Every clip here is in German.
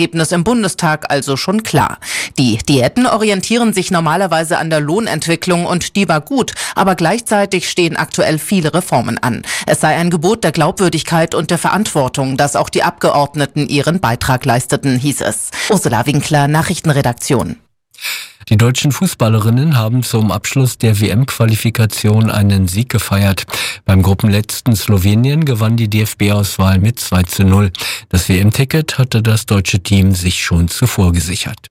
Wahlergebnis im Bundestag also schon klar. Die Diäten orientieren sich normalerweise an der Lohnentwicklung und die war gut, aber gleichzeitig stehen aktuell viele Reformen an. Es sei ein Gebot der Glaubwürdigkeit und der Verantwortung, dass auch die Abgeordneten ihren Beitrag leisteten, hieß es. Ursula Winkler, Nachrichtenredaktion. Die deutschen Fußballerinnen haben zum Abschluss der WM-Qualifikation einen Sieg gefeiert. Beim Gruppenletzten Slowenien gewann die DFB-Auswahl mit 2:0. Das WM-Ticket hatte das deutsche Team sich schon zuvor gesichert.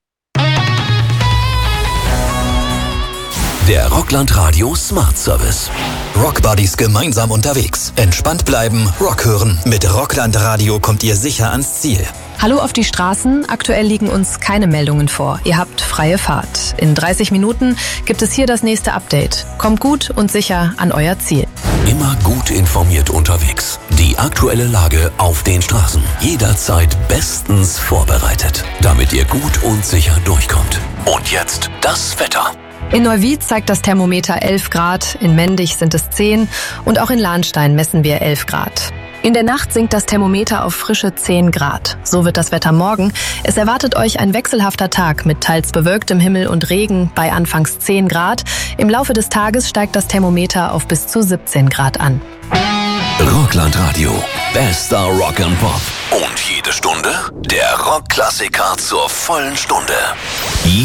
Der Rockland Radio Smart Service. Rockbuddies gemeinsam unterwegs. Entspannt bleiben, Rock hören. Mit Rockland Radio kommt ihr sicher ans Ziel. Hallo auf die Straßen. Aktuell liegen uns keine Meldungen vor. Ihr habt freie Fahrt. In 30 Minuten gibt es hier das nächste Update. Kommt gut und sicher an euer Ziel. Immer gut informiert unterwegs. Die aktuelle Lage auf den Straßen. Jederzeit bestens vorbereitet, damit ihr gut und sicher durchkommt. Und jetzt das Wetter. In Neuwied zeigt das Thermometer 11 Grad, in Mendig sind es 10 und auch in Lahnstein messen wir 11 Grad. In der Nacht sinkt das Thermometer auf frische 10 Grad. So wird das Wetter morgen. Es erwartet euch ein wechselhafter Tag mit teils bewölktem Himmel und Regen bei anfangs 10 Grad. Im Laufe des Tages steigt das Thermometer auf bis zu 17 Grad an. Rockland Radio. Bester Rock and Pop. Und jede Stunde der Rockklassiker zur vollen Stunde.